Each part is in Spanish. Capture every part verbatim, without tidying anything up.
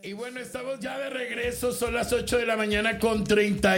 Y bueno, estamos ya de regreso, son las ocho de la mañana con treinta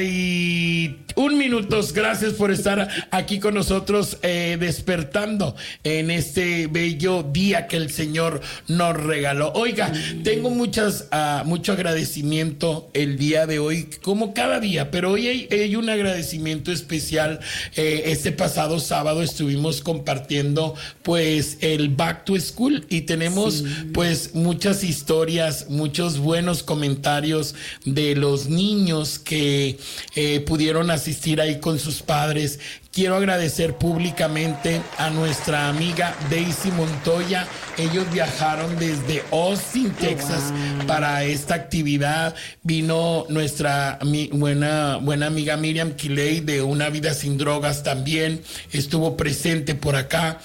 y un minutos. Gracias por estar aquí con nosotros, eh, despertando en este bello día que el Señor nos regaló. Oiga, tengo muchas, uh, mucho agradecimiento el día de hoy, como cada día, pero hoy hay, hay un agradecimiento especial. Eh, este pasado sábado estuvimos compartiendo pues el Back to School y tenemos sí. pues muchas historias, muchos buenos comentarios de los niños que eh, pudieron asistir ahí con sus padres. Quiero agradecer públicamente a nuestra amiga Daisy Montoya. Ellos viajaron desde Austin, Texas, wow. para esta actividad. Vino nuestra mi, buena, buena amiga Miriam Quiley de Una Vida Sin Drogas también. Estuvo presente por acá.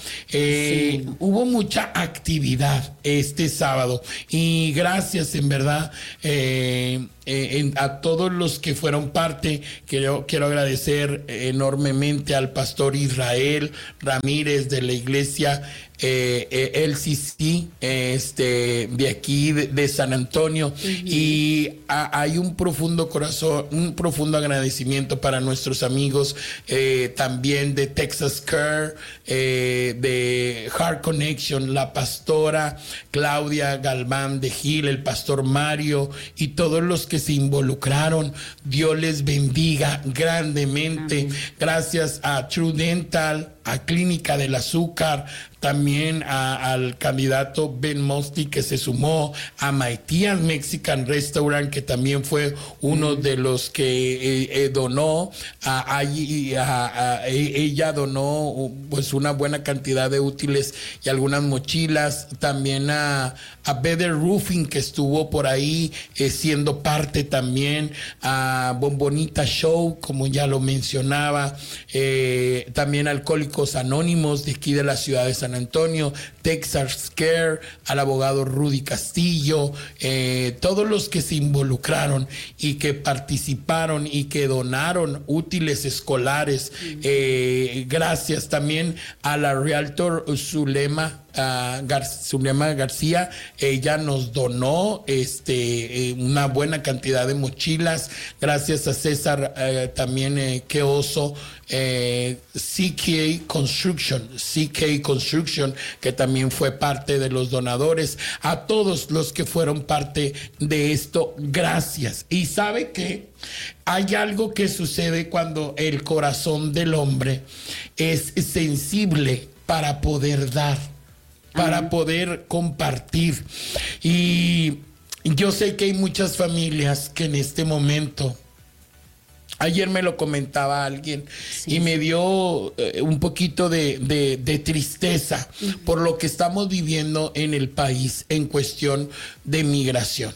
Eh, sí. Hubo mucha actividad este sábado. Y gracias, en verdad, eh, eh, en, a todos los que fueron parte. Quiero, quiero agradecer enormemente a al pastor Israel Ramírez de la iglesia eh, eh, L C C este, de aquí de, de San Antonio. Uh-huh. Y a, hay un profundo corazón, un profundo agradecimiento para nuestros amigos eh, también de Texas Care, eh, de Heart Connection, la pastora Claudia Galván de Gil, el pastor Mario y todos los que se involucraron. Dios les bendiga grandemente. Uh-huh. Gracias a True Dental, a Clínica del Azúcar, también a, al candidato Ben Mosty que se sumó, a Maitias Mexican Restaurant que también fue uno mm. de los que eh, eh, donó, a, a, a, a, ella donó pues una buena cantidad de útiles y algunas mochilas, también a, a Better Roofing que estuvo por ahí eh, siendo parte también, a Bombonita Show como ya lo mencionaba, eh, también Alcohólicos Anónimos de aquí de la ciudad de San Antonio, Texas Care, al abogado Rudy Castillo, eh, todos los que se involucraron y que participaron y que donaron útiles escolares. Eh, gracias también a la Realtor Zulema Uh, Gar- Zulema García. Ella nos donó este eh, una buena cantidad de mochilas. Gracias a César eh, también eh, que oso eh, C K Construction C K Construction que también fue parte de los donadores. A todos los que fueron parte de esto, gracias. Y sabe que hay algo que sucede cuando el corazón del hombre es sensible para poder dar, para poder compartir. Y yo sé que hay muchas familias que en este momento, ayer me lo comentaba alguien, sí. y me dio eh, un poquito de, de, de tristeza uh-huh. por lo que estamos viviendo en el país en cuestión de migración.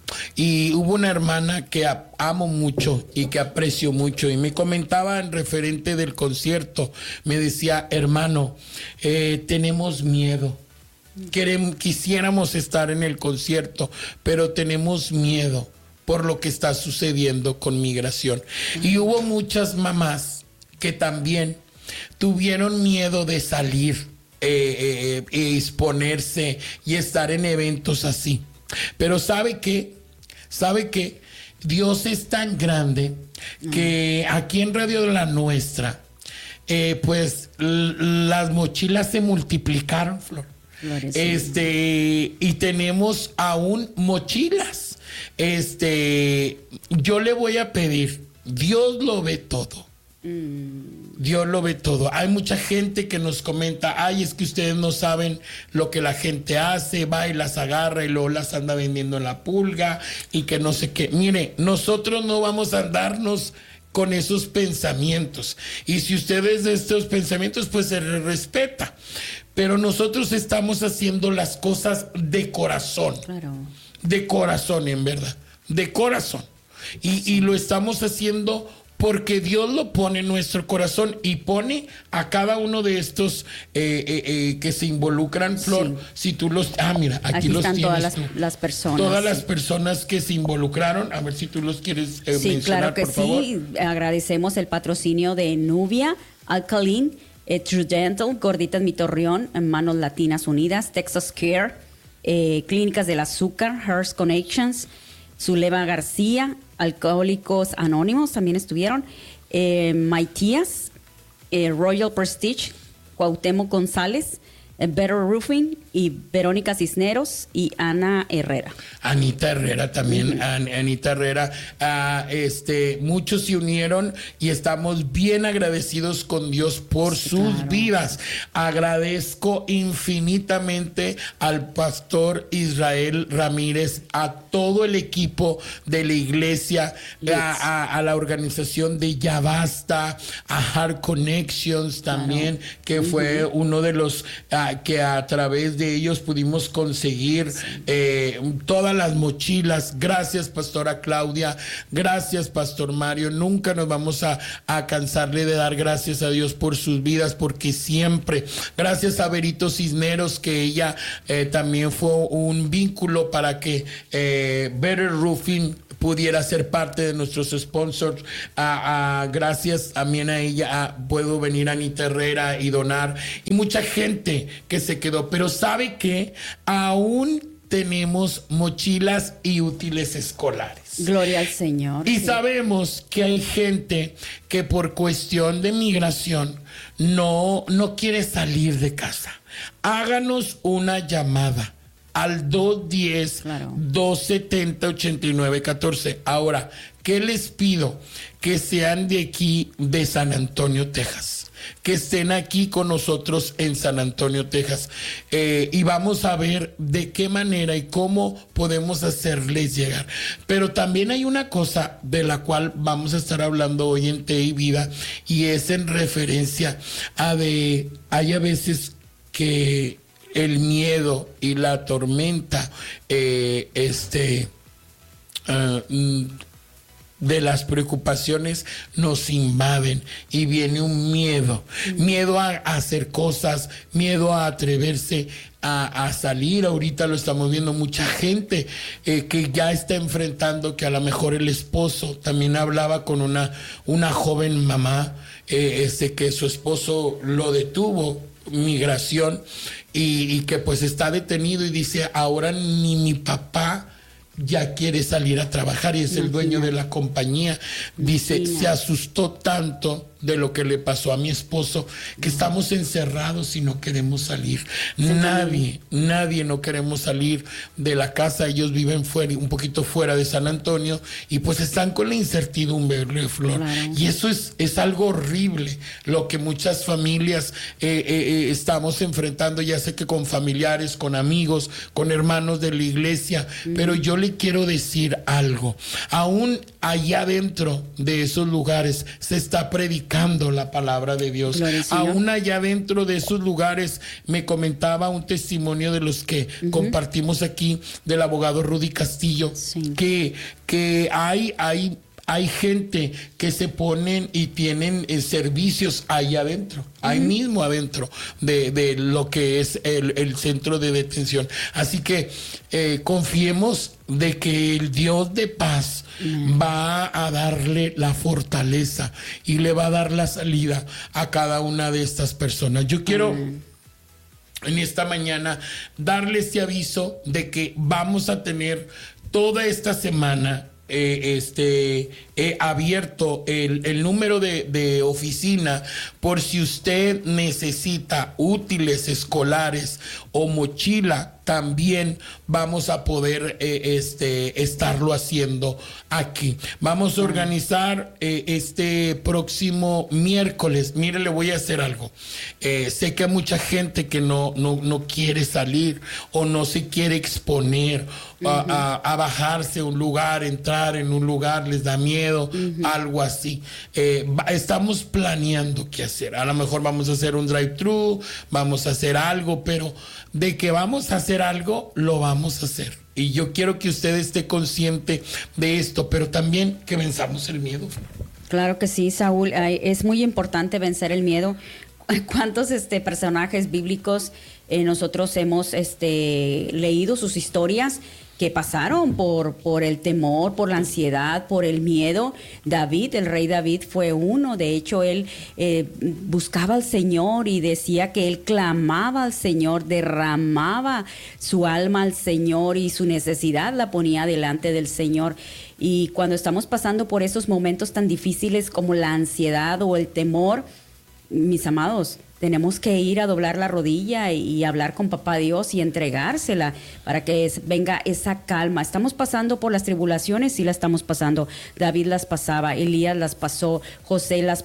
Y hubo una hermana que amo mucho y que aprecio mucho y me comentaba en referente del concierto, me decía, hermano, eh, tenemos miedo. Queremos, quisiéramos estar en el concierto, pero tenemos miedo por lo que está sucediendo con migración. Y hubo muchas mamás que también tuvieron miedo de salir, eh, eh, eh, exponerse y estar en eventos así. Pero ¿sabe qué? ¿Sabe qué? Dios es tan grande que aquí en Radio La Nuestra, eh, pues l- las mochilas se multiplicaron, Flor. Este, y tenemos aún mochilas. Este, yo le voy a pedir, Dios lo ve todo. Mm. Dios lo ve todo. Hay mucha gente que nos comenta, ay, es que ustedes no saben lo que la gente hace, va y las agarra y luego las anda vendiendo en la pulga y que no sé qué. Mire, nosotros no vamos a andarnos con esos pensamientos. Y si ustedes de estos pensamientos, pues se les respeta. Pero nosotros estamos haciendo las cosas de corazón. Claro. De corazón, en verdad. De corazón. Y, sí. y lo estamos haciendo porque Dios lo pone en nuestro corazón y pone a cada uno de estos eh, eh, eh, que se involucran, Flor. Sí. Si tú los... Ah, mira, aquí, aquí los están tienes. Todas las, las personas. Todas sí. las personas que se involucraron. A ver si tú los quieres eh, sí, mencionar, claro que por favor. Sí, agradecemos el patrocinio de Nubia, Alkaline, eh, True Dental, Gorditas Mi Torreón, Manos Latinas Unidas, Texas Care, eh, Clínicas del Azúcar, Hearst Connections, Zulema García, Alcohólicos Anónimos también estuvieron, eh, Maitías, eh, Royal Prestige, Cuauhtémoc González, eh, Better Roofing y Verónica Cisneros y Ana Herrera. Anita Herrera también, uh-huh. An- Anita Herrera, uh, este, muchos se unieron y estamos bien agradecidos con Dios por sí, sus claro. vidas. Agradezco infinitamente al pastor Israel Ramírez, a todo el equipo de la iglesia, yes. a, a, a la organización de Ya Basta, a Heart Connections también, claro. que uh-huh. fue uno de los uh, que a través de ellos pudimos conseguir sí. eh, todas las mochilas. Gracias, pastora Claudia, gracias, pastor Mario. Nunca nos vamos a, a cansarle de dar gracias a Dios por sus vidas, porque siempre, gracias a Berito Cisneros, que ella eh, también fue un vínculo para que eh, Better Roofing pudiera ser parte de nuestros sponsors. A, a, gracias también a ella a, puedo venir a Anita Herrera y donar, y mucha gente que se quedó, pero sabe que aún tenemos mochilas y útiles escolares. Gloria al Señor. Y sí. sabemos que hay gente que por cuestión de migración no, no quiere salir de casa. Háganos una llamada al dos uno cero, claro. dos siete cero, ocho nueve uno cuatro. Ahora, ¿qué les pido? Que sean de aquí, de San Antonio, Texas. Que estén aquí con nosotros en San Antonio, Texas. Eh, y vamos a ver de qué manera y cómo podemos hacerles llegar. Pero también hay una cosa de la cual vamos a estar hablando hoy en Te y Vida, y es en referencia a de, hay a veces que el miedo y la tormenta eh, este uh, de las preocupaciones nos invaden, y viene un miedo, mm. miedo a, a hacer cosas, miedo a atreverse a, a salir. Ahorita lo estamos viendo, mucha gente eh, que ya está enfrentando que a lo mejor el esposo, también hablaba con una, una joven mamá, eh, este, que su esposo lo detuvo, migración, y, y que pues está detenido, y dice, ahora ni mi papá ya quiere salir a trabajar, y es Imagina. el dueño de la compañía. Dice, Imagina. se asustó tanto de lo que le pasó a mi esposo, que estamos encerrados y no queremos salir. Sí, nadie, también. nadie no queremos salir de la casa. Ellos viven fuera, un poquito fuera de San Antonio, y pues están con la incertidumbre, Flor. Claro. Y eso es, es algo horrible, lo que muchas familias eh, eh, estamos enfrentando, ya sé que con familiares, con amigos, con hermanos de la iglesia, mm. pero yo le quiero decir algo. Aún allá dentro de esos lugares se está predicando la palabra de Dios. Aún allá dentro de esos lugares, me comentaba un testimonio de los que uh-huh. compartimos aquí, del abogado Rudy Castillo, sí. que, que hay, hay Hay gente que se ponen y tienen eh, servicios ahí adentro, uh-huh. ahí mismo adentro de, de lo que es el, el centro de detención. Así que eh, confiemos de que el Dios de paz uh-huh. va a darle la fortaleza y le va a dar la salida a cada una de estas personas. Yo quiero... Uh-huh. en esta mañana darle este aviso de que vamos a tener toda esta semana Eh, este eh, abierto el, el número de, de oficina, por si usted necesita útiles escolares o mochila. También vamos a poder eh, este estarlo haciendo aquí. Vamos a organizar eh, este próximo miércoles. Mire, le voy a hacer algo. Eh, sé que hay mucha gente que no, no, no quiere salir o no se quiere exponer uh-huh. a, a, a bajarse a un lugar, entrar en un lugar, les da miedo, uh-huh. algo así. Eh, estamos planeando qué hacer. A lo mejor vamos a hacer un drive-thru, vamos a hacer algo, pero de que vamos a hacer algo, lo vamos a hacer. Y yo quiero que usted esté consciente de esto, pero también que venzamos el miedo. Claro que sí, Saúl. Es muy importante vencer el miedo. ¿Cuántos este, personajes bíblicos eh, nosotros hemos este, leído sus historias que pasaron por, por el temor, por la ansiedad, por el miedo. David, el rey David, fue uno. De hecho, él eh, buscaba al Señor y decía que él clamaba al Señor, derramaba su alma al Señor y su necesidad la ponía delante del Señor. Y cuando estamos pasando por esos momentos tan difíciles como la ansiedad o el temor, mis amados, tenemos que ir a doblar la rodilla y, y hablar con Papá Dios y entregársela para que es, venga esa calma. Estamos pasando por las tribulaciones, sí las estamos pasando. David las pasaba, Elías las pasó, José las